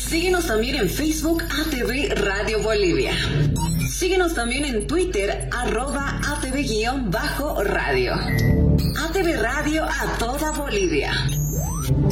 Síguenos también en Facebook ATV Radio Bolivia. Síguenos también en Twitter, @ATV_radio. ATV Radio a toda Bolivia.